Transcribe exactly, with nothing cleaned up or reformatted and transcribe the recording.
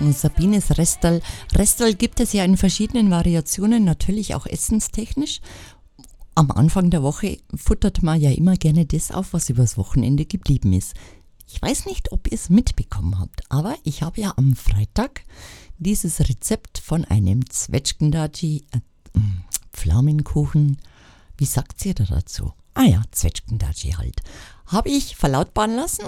Sabines Restal. Restal gibt es ja in verschiedenen Variationen, natürlich auch essenstechnisch. Am Anfang der Woche futtert man ja immer gerne das auf, was übers Wochenende geblieben ist. Ich weiß nicht, ob ihr es mitbekommen habt, aber ich habe ja am Freitag dieses Rezept von einem Zwetschgendatschi, äh, Pflaumenkuchen, wie sagt ihr da dazu? Ah ja, Zwetschgendatschi halt, habe ich verlautbaren lassen